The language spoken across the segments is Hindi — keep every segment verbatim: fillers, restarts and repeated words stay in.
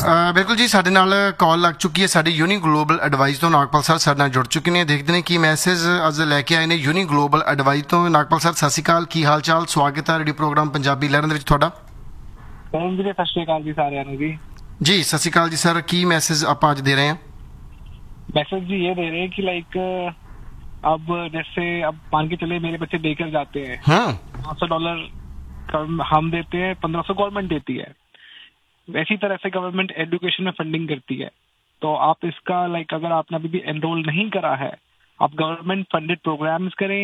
ਅ, ਬਿਲਕੁਲ ਜੀ, ਸਾਡੇ ਨਾਲ ਕਾਲ ਲੱਗ ਚੁੱਕੀ ਹੈ ਸਾਡੀ ਯੂਨੀ ਗਲੋਬਲ ਐਡਵਾਈਸ ਤੋਂ। ਨਾਗਪਾਲ ਸਰ ਸਾਡੇ ਨਾਲ ਜੁੜ ਚੁੱਕੇ ਨੇ, ਦੇਖਦੇ ਨੇ ਕੀ ਮੈਸੇਜ ਅੱਜ ਲੈ ਕੇ ਆਏ ਨੇ ਯੂਨੀ ਗਲੋਬਲ ਐਡਵਾਈਸ ਤੋਂ। ਨਾਗਪਾਲ ਸਰ ਸਤਿ ਸ਼੍ਰੀ ਅਕਾਲ, ਕੀ ਹਾਲ ਚਾਲ? ਸਵਾਗਤ ਹੈ ਰੇਡੀਓ ਪ੍ਰੋਗਰਾਮ ਪੰਜਾਬੀ ਲਹਿਰਾਂ ਦੇ ਵਿੱਚ ਤੁਹਾਡਾ। ਸਤਿ ਸ਼੍ਰੀ ਅਕਾਲ ਜੀ ਸਾਰਿਆਂ ਨੂੰ ਜੀ। ਜੀ ਸਤਿ ਸ਼੍ਰੀ ਅਕਾਲ ਜੀ ਸਰ, ਕੀ ਮੈਸੇਜ ਆਪਾਂ ਅੱਜ ਦੇ ਰਹੇ हैं? मैसेज जी ये दे रहे हैं कि लाइक अब जैसे अब मान के चले मेरे बच्चे देकर जाते हैं, हाँ पाँच सौ डॉलर हम देते हैं, पंद्रह सौ गवर्नमेंट देती है। वैसी तरह से गवर्नमेंट एजुकेशन में फंडिंग करती है। तो आप इसका लाइक अगर आपने अभी भी एनरोल नहीं करा है, आप गवर्नमेंट फंडेड प्रोग्राम्स करें,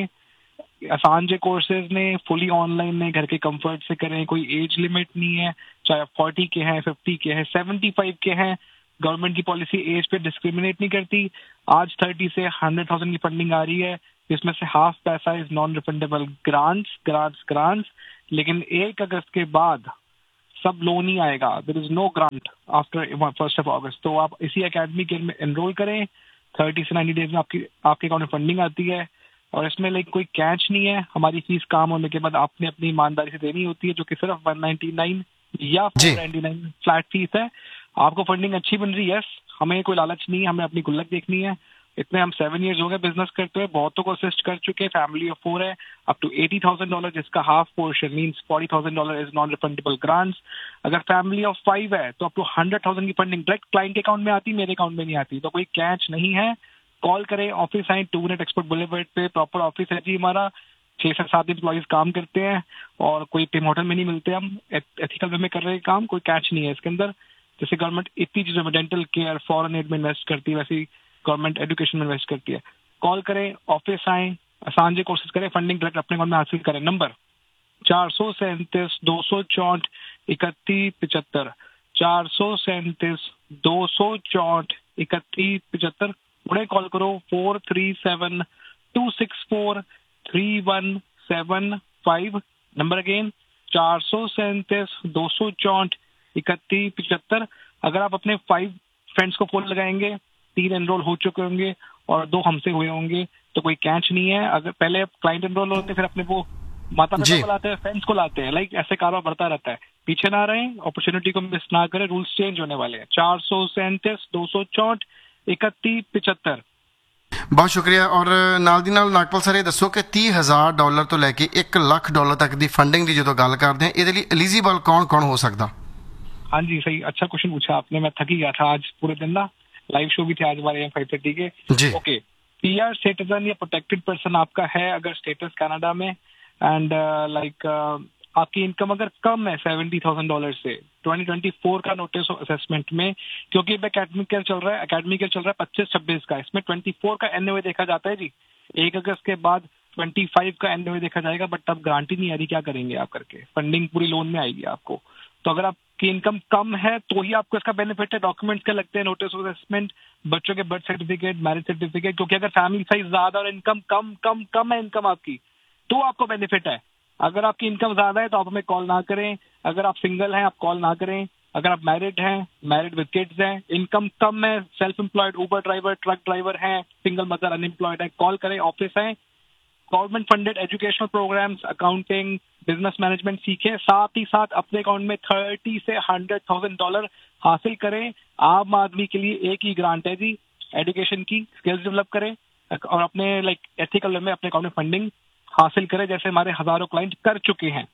आसान जे कोर्सेज ने फुली ऑनलाइन ने घर के कंफर्ट से करें। कोई एज लिमिट नहीं है, चाहे फोर्टी के हैं, फिफ्टी के हैं, सेवेंटी फाइव के हैं। गवर्नमेंट की पॉलिसी एज पे डिस्क्रिमिनेट नहीं करती। आज थर्टी से हंड्रेड थाउजेंड की फंडिंग आ रही है, जिसमें से हाफ पैसा is non refundable grants grants grants लेकिन एक अगस्त के बाद सब लोन ही आएगा। There is no grant after first of अगस्त। तो आप इसी एकेडमी के में एनरोल करें। थर्टी से नाइन्टी डेज में आपकी आपके अकाउंट में फंडिंग आती है और इसमें लाइक कोई कैच नहीं है। हमारी फीस काम होने के बाद आपने अपनी ईमानदारी से देनी होती है, जो कि सिर्फ वन नाइन्टी नाइन या four ninety nine flat fees है। आपको फंडिंग अच्छी बन रही है, हमें कोई लालच नहीं है, हमें अपनी गुल्लक देखनी है। इतने हम सेवन इयर्स हो गए बिजनेस करते हुए, बहुतों को असिस्ट कर चुके हैं। फैमिली ऑफ फोर है, up to eighty thousand dollar, जिसका half portion means forty thousand dollar is non refundable grants. अगर फैमिली ऑफ फाइव है तो अप टू हंड्रेड थाउजेंड की फंडिंग डायरेक्ट क्लाइंट के अकाउंट में आती, मेरे अकाउंट में नहीं आती। तो कोई कैच नहीं है। कॉल करें, ऑफिस आए, टू मिनट एक्सपर्ट बुलेवर्ड पे प्रॉपर ऑफिस है जी हमारा। छह से सात एम्प्लॉइज काम करते हैं और कोई टिम होटल में नहीं मिलते। हम एथिकल वे में कर रहे हैं काम, कोई कैच नहीं है इसके अंदर। जैसे गवर्नमेंट इतनी चीजों में डेंटल केयर, फॉरेन एड में इन्वेस्ट करती है, वैसे गवर्नमेंट एजुकेशन में इन्वेस्ट करती है। कॉल करें, ऑफिस आए, आसान जे कोर्सेज करें, फंडिंग डायरेक्ट अपने अकाउंट में हासिल करें। नंबर चार सौ सैंतीस दो सौ चौंठ इकतीस पिचहत्तर, चार सौ सैंतीस दो सौ चौंठ इकतीस पिचहत्तर। उन्हें कॉल करो four three seven to six four three one seven five. Number again चार सौ सैंतीस दो सौ चौंठ इकतीस पिचहत्तर। अगर आप अपने फाइव फ्रेंड्स को फोन लगाएंगे, तीन एनरोल हो चुके होंगे और दो हमसे हुए होंगे, तो कोई कैच नहीं है। अगर पहले क्लाइंट एनरोल होते हैं, फिर अपने वो माता पिता को लाते हैं, फ्रेंड्स को लाते हैं, लाइक ऐसे कारोबार बढ़ता रहता है। पीछे ना रहें, अपॉर्चुनिटी को मिस ना करें, रूल्स चेंज होने वाले हैं। चार सौ सैंतीस दो सौ चौंठ इकतीस पिचहत्तर। बहुत शुक्रिया। और नाल दी नाल नागपाल सर, ये दसो कि तीह हज़ार डॉलर तो लैके एक लाख डॉलर तक की फंडिंग की जो गल करते हैं, ये एलिजिबल कौन कौन हो सकता? हाँ जी, सही, अच्छा क्वेश्चन पूछा आपने। मैं थक ही गया था आज पूरे दिन ना, लाइव शो भी थे आज हमारे फाइव थर्टी के। ओके, पीआर सिटीजन या प्रोटेक्टेड पर्सन आपका है अगर स्टेटस कनाडा में, एंड लाइक आपकी इनकम अगर कम है सेवेंटी थाउजेंड डॉलर से, ट्वेंटी ट्वेंटी फोर का नोटिस ऑफ असेसमेंट में, क्योंकि एकेडमिक ईयर चल रहा है, एकेडमिक ईयर चल रहा है पच्चीस छब्बीस का, इसमें ट्वेंटी फोर का एनओए देखा जाता है जी। एक अगस्त के बाद ट्वेंटी फाइव का एनओए देखा जाएगा, बट तब गारंटी नहीं आ रही क्या करेंगे आप करके, फंडिंग पूरी लोन में आएगी आपको। तो अगर आपकी इनकम कम है तो ही आपको इसका बेनिफिट है। डॉक्यूमेंट्स क्या लगते हैं? नोटिस ऑफ असेसमेंट, बच्चों के बर्थ सर्टिफिकेट, मैरिज सर्टिफिकेट। क्योंकि अगर फैमिली साइज ज्यादा और इनकम कम कम कम है इनकम आपकी, तो आपको बेनिफिट है। अगर आपकी इनकम ज्यादा है तो आप हमें कॉल ना करें। अगर आप सिंगल हैं आप कॉल ना करें। अगर आप मैरिड हैं, मैरिड विद किड्स हैं, इनकम कम है, सेल्फ एम्प्लॉयड, उबर ड्राइवर, ट्रक ड्राइवर हैं, सिंगल मदर, अनएम्प्लॉयड है, कॉल करें, ऑफिस है। Government funded educational programmes, accounting, business management सीखे, साथ ही साथ अपने अकाउंट में थर्टी से हंड्रेड थाउजेंड डॉलर हासिल करें। आम आदमी के लिए एक ही ग्रांट है जी, एजुकेशन की। स्किल्स डेवलप करें और अपने लाइक एथिकल वे में अपने अकाउंट में फंडिंग हासिल करें, जैसे हमारे हजारों क्लाइंट कर चुके हैं।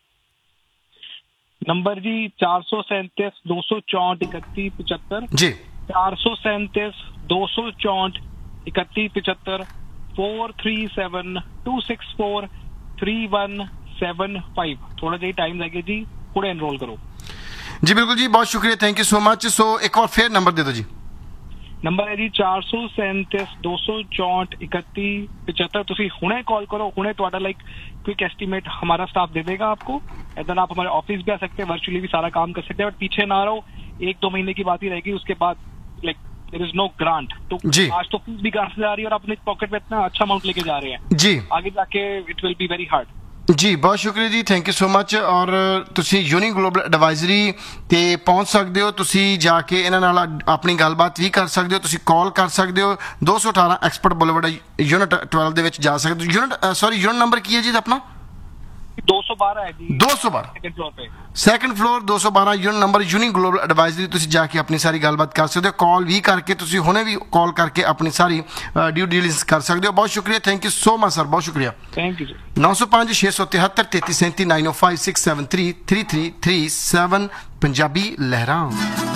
नंबर जी चार सौ सैंतीस दो सौ चौंठ इकतीस पिचहत्तर जी, चार सौ सैंतीस दो सौ चौंठ इकतीस पिचहत्तर, four three seven to six four three one seven five. थोड़ा जी टाइम लगे जी, पूरे एनरोल करो जी। बिल्कुल जी, बहुत शुक्रिया, थैंक यू सो मच। सो एक और फिर नंबर दे दो जी। नंबर है जी चार सौ सैंतीस दो सौ चौंठ इकतीस पिचहत्तर। तुसी हुणे कॉल करो, हुणे तुहाडा लाइक क्विक एस्टीमेट हमारा स्टाफ दे देगा आपको। इधर आप हमारे ऑफिस भी आ सकते हैं, वर्चुअली भी सारा काम कर सकते हैं, बट पीछे ना रहो। एक दो महीने की बात ही रहेगी, उसके बाद like there is no grant. तो आज तो फीस भी ग्रांट से जा रही है और आप अपने पॉकेट में इतना अच्छा अमाउंट लेके जा रहे हैं जी, आगे जाके it will be very hard जी। बहुत शुक्रिया जी, थैंक यू सो मच। और ਤੁਸੀਂ ਯੂਨੀ ਗਲੋਬਲ ਐਡਵਾਈਜ਼ਰੀ ਤੇ ਪਹੁੰਚ ਸਕਦੇ ਹੋ, ਤੁਸੀਂ ਜਾ ਕੇ ਇਹਨਾਂ ਨਾਲ ਆਪਣੀ ਗੱਲਬਾਤ ਵੀ ਕਰ ਸਕਦੇ ਹੋ, ਤੁਸੀਂ ਕਾਲ ਕਰ ਸਕਦੇ ਹੋ। ਦੋ ਸੌ ਅਠਾਰਾਂ ਐਕਸਪਰਟ ਬੁਲਵਰਡ ਯੂਨਿਟ ਟਵੈਲਵ ਦੇ ਵਿੱਚ ਜਾ ਸਕਦੇ ਹੋ। ਯੂਨਿਟ ਸੌਰੀ ਯੂਨਿਟ ਨੰਬਰ ਕੀ ਹੈ ਜੀ ਆਪਣਾ? दो सौ बारह है जी, दो सौ बारह सेकंड फ्लोर पे। ਸੈਕੰਡ ਫਲੋਰ ਦੋ ਸੌ ਬਾਰਾਂ unit number uni global advisory. ਤੁਸੀਂ ਜਾ ਕੇ ਆਪਣੀ ਸਾਰੀ ਗੱਲਬਾਤ ਕਰ ਸਕਦੇ ਹੋ, ਕਾਲ ਵੀ ਕਰਕੇ ਤੁਸੀਂ ਹੁਣੇ ਵੀ ਕਾਲ ਕਰਕੇ ਆਪਣੀ ਸਾਰੀ ਡਿਊ ਡਿਲੀਜੈਂਸ ਕਰ ਸਕਦੇ ਹੋ। ਬਹੁਤ ਸ਼ੁਕਰੀਆ, thank you so much sir, ਬਹੁਤ ਸ਼ੁਕਰੀਆ। थैंक यू जी। ਨੌ ਸੌ ਪੰਜ ਛੇ ਸੌ ਤਿਹੱਤਰ ਤੇਤੀ ਸੈਂਤੀ ਨਾਈਨ ਓ five six seven three three three three seven Punjabi ਲਹਿਰਾਂ।